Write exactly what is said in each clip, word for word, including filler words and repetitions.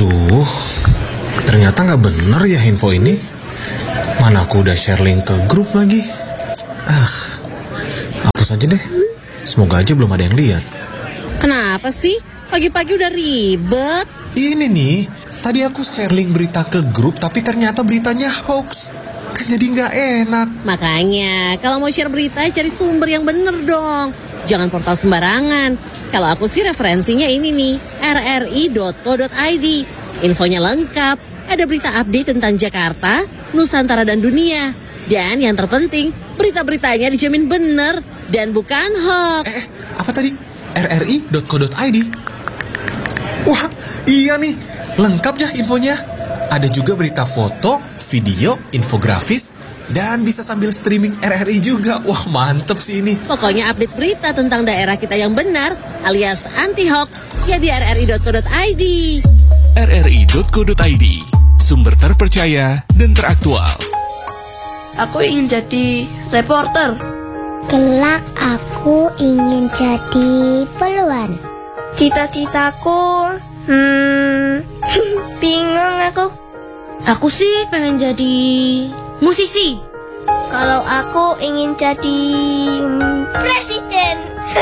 Aduh, ternyata nggak bener ya info ini. Mana aku udah share link ke grup lagi. Ah, hapus aja deh. Semoga aja belum ada yang lihat. Kenapa sih? Pagi-pagi udah ribet. Ini nih, tadi aku share link berita ke grup, tapi ternyata beritanya hoax. Kan jadi nggak enak. Makanya, kalau mau share berita, cari sumber yang bener dong. Jangan portal sembarangan. Kalau aku sih referensinya ini nih, r r i dot co dot i d. Infonya lengkap, ada berita update tentang Jakarta, Nusantara dan dunia. Dan yang terpenting, berita-beritanya dijamin bener dan bukan hoax. Eh, eh apa tadi? r r i dot co dot i d. Wah, iya nih, lengkap ya infonya. Ada juga berita foto, video, infografis, dan bisa sambil streaming R R I juga. Wah, mantep sih ini. Pokoknya update berita tentang daerah kita yang benar, alias anti-hoax, ya di r r i dot co dot i d. r r i dot co dot i d, sumber terpercaya dan teraktual. Aku ingin jadi reporter. Kelak aku ingin jadi peluan. Cita-citaku, hmm, bingung aku. Aku sih pengen jadi musisi. Kalau aku ingin jadi presiden.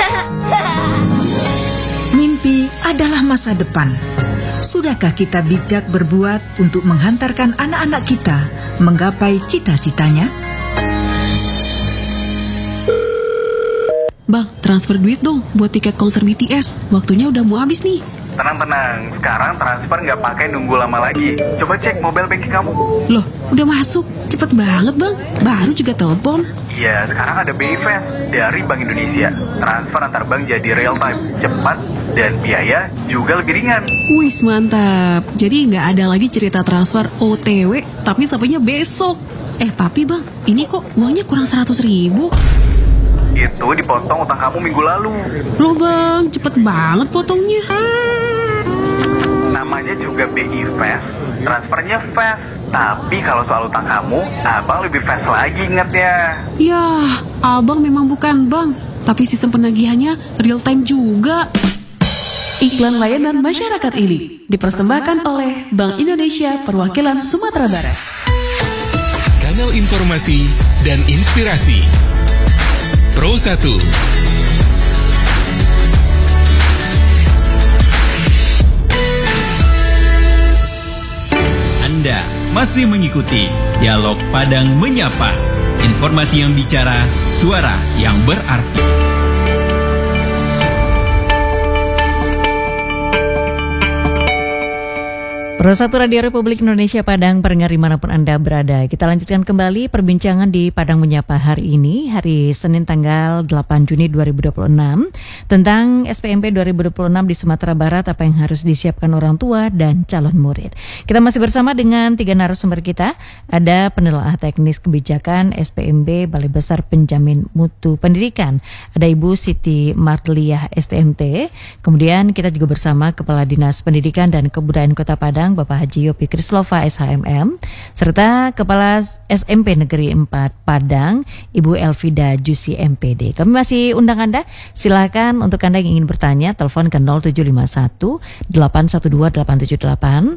Mimpi adalah masa depan. Sudahkah kita bijak berbuat untuk menghantarkan anak-anak kita menggapai cita-citanya? Bang, transfer duit dong buat tiket konser B T S. Waktunya udah mau habis nih. Tenang-tenang, sekarang transfer nggak pakai nunggu lama lagi. Coba cek mobile banking kamu. Loh, udah masuk. Cepet banget bang, baru juga telepon. Iya, sekarang ada B I Fast dari Bank Indonesia. Transfer antar bank jadi real time, cepat, dan biaya juga lebih ringan. Wih, mantap. Jadi nggak ada lagi cerita transfer O T W, tapi sampainya besok. Eh, tapi bang, ini kok uangnya kurang seratus ribu. Itu dipotong utang kamu minggu lalu. Loh bang, cepet banget potongnya. Namanya juga B I Fast, transfernya fast. Tapi kalau soal utang kamu, abang lebih fast lagi ingatnya. Yah, abang memang bukan bank, tapi sistem penagihannya real time juga. Iklan layanan masyarakat ini dipersembahkan oleh Bank Indonesia Perwakilan Sumatera Barat. Kanal informasi dan inspirasi Pro satu. Anda masih mengikuti Dialog Padang Menyapa. Informasi yang bicara, suara yang berarti. Pro satu Radio Republik Indonesia Padang, pendengar dimanapun Anda berada. Kita lanjutkan kembali perbincangan di Padang Menyapa hari ini, hari Senin tanggal delapan Juni dua ribu dua puluh enam, tentang S P M P dua ribu dua puluh enam di Sumatera Barat, apa yang harus disiapkan orang tua dan calon murid. Kita masih bersama dengan tiga narasumber kita. Ada penelaah teknis kebijakan S P M B Balai Besar Penjamin Mutu Pendidikan. Ada Ibu Siti Marliah S T M T. Kemudian kita juga bersama Kepala Dinas Pendidikan dan Kebudayaan Kota Padang, Bapak Haji Yopi Krislova S H M M, serta Kepala S M P Negeri empat Padang, Ibu Elvida Jusi M P D. Kami masih undang Anda, silakan untuk Anda yang ingin bertanya, telepon ke nol tujuh lima satu delapan satu dua delapan tujuh delapan,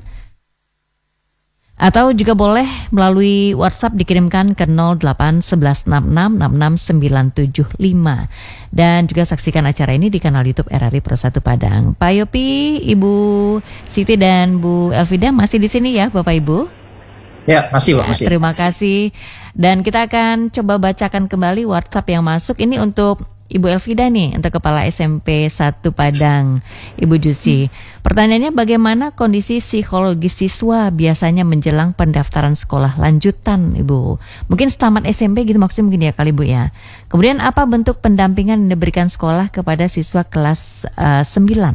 atau juga boleh melalui WhatsApp dikirimkan ke nol delapan satu satu enam enam enam enam sembilan tujuh lima. Dan juga saksikan acara ini di kanal YouTube R R I Pro satu Padang. Pak Yopi, Ibu Siti dan Bu Elvida masih di sini ya, Bapak Ibu? Ya, masih, Pak, ya, masih. Terima kasih. Dan kita akan coba bacakan kembali WhatsApp yang masuk. Ini untuk Ibu Elvida nih, untuk Kepala S M P satu Padang, Ibu Jusi. Pertanyaannya, bagaimana kondisi psikologis siswa biasanya menjelang pendaftaran sekolah lanjutan, Ibu? Mungkin setamat S M P gitu maksudnya mungkin ya kali, Bu ya. Kemudian apa bentuk pendampingan yang diberikan sekolah kepada siswa kelas uh, sembilan?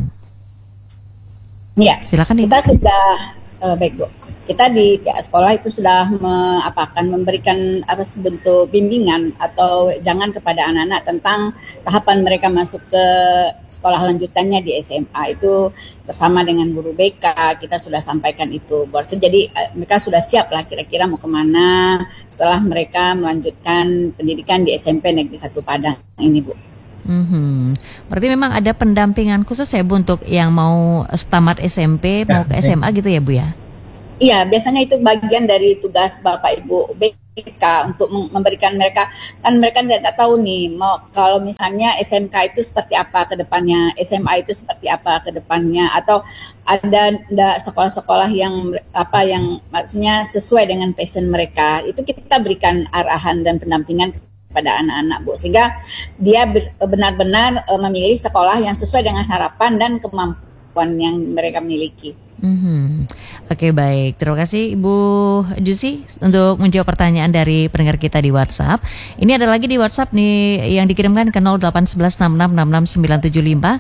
Ya, silakan kita Ibu. Sudah uh, baik Bu. Kita di pihak sekolah itu sudah me, apa, akan memberikan apa sebentuk bimbingan atau jangan kepada anak-anak tentang tahapan mereka masuk ke sekolah lanjutannya di S M A. Itu bersama dengan guru B K kita sudah sampaikan itu. Jadi mereka sudah siap lah kira-kira mau kemana setelah mereka melanjutkan pendidikan di S M P Negeri satu Padang ini, Bu. Hmm. Berarti memang ada pendampingan khusus ya Bu untuk yang mau tamat S M P mau ke S M A gitu ya Bu ya? Iya, biasanya itu bagian dari tugas Bapak Ibu B K untuk memberikan mereka, kan mereka tidak tahu nih mau kalau misalnya S M K itu seperti apa ke depannya, S M A itu seperti apa ke depannya, atau ada, ada sekolah-sekolah yang apa yang maksudnya sesuai dengan passion mereka. Itu kita berikan arahan dan pendampingan pada anak-anak Bu, sehingga dia benar-benar memilih sekolah yang sesuai dengan harapan dan kemampuan yang mereka miliki. Hmm. Oke, baik, terima kasih Ibu Jusi untuk menjawab pertanyaan dari pendengar kita di WhatsApp. Ini ada lagi di WhatsApp nih yang dikirimkan ke nol delapan satu satu enam enam enam enam sembilan tujuh lima.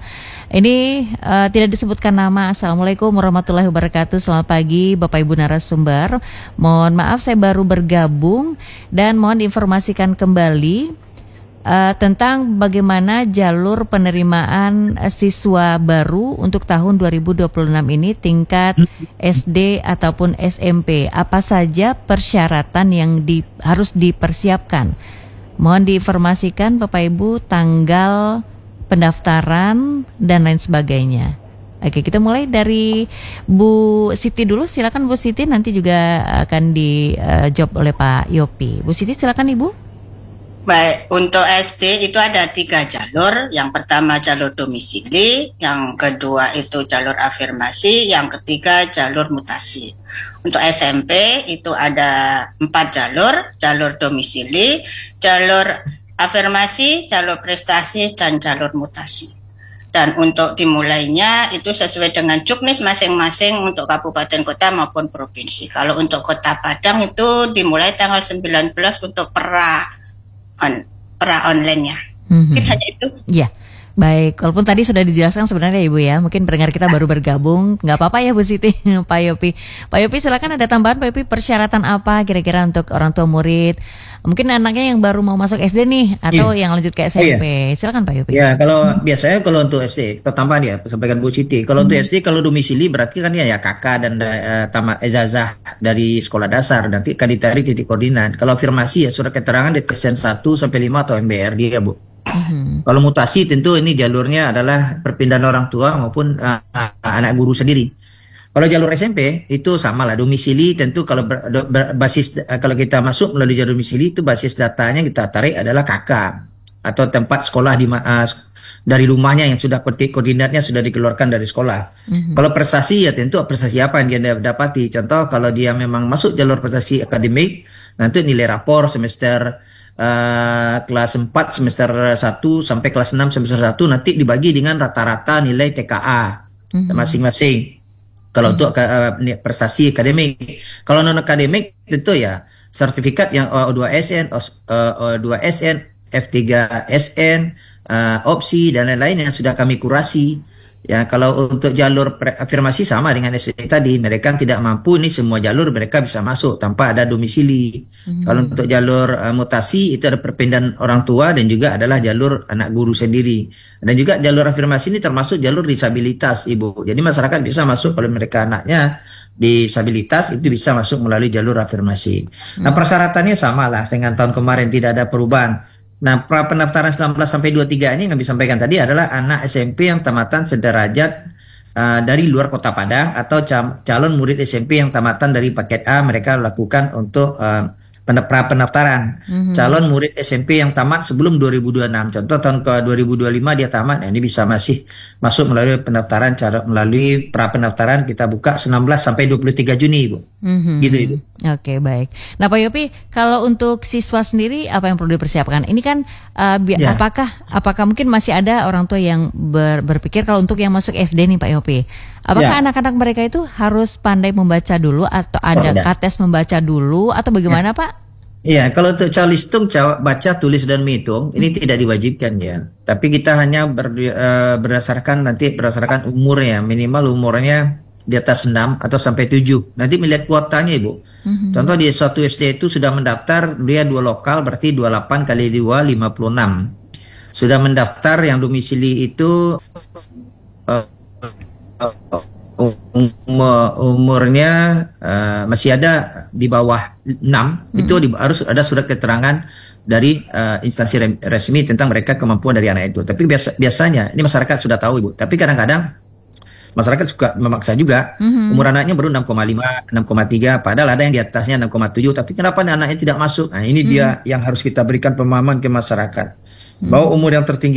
Ini uh, tidak disebutkan nama. Assalamualaikum warahmatullahi wabarakatuh. Selamat pagi Bapak Ibu narasumber. Mohon maaf saya baru bergabung dan mohon diinformasikan kembali Uh, tentang bagaimana jalur penerimaan uh, siswa baru untuk tahun dua ribu dua puluh enam ini tingkat S D ataupun S M P. Apa saja persyaratan yang di, harus dipersiapkan? Mohon diinformasikan Bapak Ibu tanggal pendaftaran dan lain sebagainya. Oke, kita mulai dari Bu Siti dulu. Silakan Bu Siti, nanti juga akan dijawab oleh Pak Yopi. Bu Siti silakan Ibu. Baik, untuk S D itu ada tiga jalur. Yang pertama jalur domisili, yang kedua itu jalur afirmasi, yang ketiga jalur mutasi. Untuk S M P itu ada empat jalur, jalur domisili, jalur afirmasi, jalur prestasi, dan jalur mutasi. Dan untuk dimulainya itu sesuai dengan juknis masing-masing untuk kabupaten kota maupun provinsi. Kalau untuk Kota Padang itu dimulai tanggal sembilan belas untuk pra On, pra online-nya. Mm-hmm. Mungkin hanya itu. Iya. Baik, walaupun tadi sudah dijelaskan sebenarnya Ibu ya, mungkin pendengar kita baru bergabung, nggak apa-apa ya Bu Siti. Pak Yopi, Pak Yopi silakan, ada tambahan Pak Yopi, persyaratan apa kira-kira untuk orang tua murid? Mungkin anaknya yang baru mau masuk S D nih, atau yeah. yang lanjut ke S M P. Oh, yeah. Silakan Pak Yopi. Ya, kalau biasanya kalau untuk S D, tambahan ya, sampaikan Bu Siti. Kalau hmm. untuk S D, kalau domisili berarti kan ya, ya kakak dan uh, tamat ijazah dari sekolah dasar, nanti kan ditarik titik koordinat. Kalau afirmasi ya surat keterangan dari kesen satu sampai lima atau M B R dia Bu. Hmm. Kalau mutasi tentu ini jalurnya adalah perpindahan orang tua maupun uh, uh, anak guru sendiri. Kalau jalur S M P itu sama lah, domisili tentu kalau ber, ber, basis uh, kalau kita masuk melalui jalur domisili itu basis datanya kita tarik adalah kakak atau tempat sekolah di uh, dari rumahnya yang sudah koordinatnya sudah dikeluarkan dari sekolah. Mm-hmm. Kalau prestasi ya tentu prestasi apa yang dia dapati. Contoh kalau dia memang masuk jalur prestasi akademik, nanti nilai rapor semester uh, kelas empat semester satu sampai kelas enam semester satu nanti dibagi dengan rata-rata nilai T K A mm-hmm. masing-masing. Kalau untuk uh, prestasi akademik, kalau non akademik tentu ya sertifikat yang O dua S N, O dua S N, F tiga S N, uh, opsi dan lain-lain yang sudah kami kurasi. Ya, kalau untuk jalur afirmasi sama dengan S D tadi, mereka tidak mampu ini semua jalur mereka bisa masuk tanpa ada domisili. Mm-hmm. Kalau untuk jalur uh, mutasi itu ada perpindahan orang tua dan juga adalah jalur anak guru sendiri. Dan juga jalur afirmasi ini termasuk jalur disabilitas Ibu. Jadi masyarakat bisa masuk kalau mereka anaknya disabilitas itu bisa masuk melalui jalur afirmasi. Mm-hmm. Nah, persyaratannya sama lah dengan tahun kemarin, tidak ada perubahan. Nah, pra pendaftaran sembilan belas sampai dua puluh tiga ini yang kami sampaikan tadi adalah anak S M P yang tamatan sederajat uh, dari luar Kota Padang atau cal- calon murid S M P yang tamatan dari paket A mereka lakukan untuk uh, pra pendaftaran. Mm-hmm. Calon murid S M P yang tamat sebelum dua ribu dua puluh enam. Contoh tahun ke dua ribu dua puluh lima dia tamat, nah ini bisa masih masuk melalui pendaftaran cara melalui pra pendaftaran kita buka sembilan belas sampai dua puluh tiga Juni, Ibu. Mm-hmm. Gitu, Ibu. Oke, baik. Nah, Pak Yopi, kalau untuk siswa sendiri apa yang perlu dipersiapkan? Ini kan uh, bi- ya. apakah apakah mungkin masih ada orang tua yang ber- berpikir kalau untuk yang masuk S D nih Pak Yopi, apakah ya. anak-anak mereka itu harus pandai membaca dulu atau ada oh, kates membaca dulu atau bagaimana ya. Pak? Iya, kalau untuk calistung baca, tulis dan menghitung ini tidak diwajibkan ya. Tapi kita hanya ber, uh, berdasarkan nanti berdasarkan umurnya, minimal umurnya di atas enam atau sampai tujuh. Nanti melihat kuotanya Ibu. Mm-hmm. Contoh di suatu S D itu sudah mendaftar dia dua lokal berarti dua puluh delapan kali dua lima puluh enam. Sudah mendaftar yang domisili itu uh, uh, umurnya uh, masih ada di bawah enam, hmm. itu di, harus ada surat keterangan dari uh, instansi resmi tentang mereka kemampuan dari anak itu. Tapi biasa, biasanya ini masyarakat sudah tahu Ibu. Tapi kadang-kadang masyarakat suka memaksa juga. Mm-hmm. Umur anaknya baru enam koma lima, enam koma tiga, padahal ada yang di atasnya enam koma tujuh. Tapi kenapa anaknya tidak masuk? Nah ini mm-hmm. dia yang harus kita berikan pemahaman ke masyarakat. Mm-hmm. Bahwa umur yang tertinggi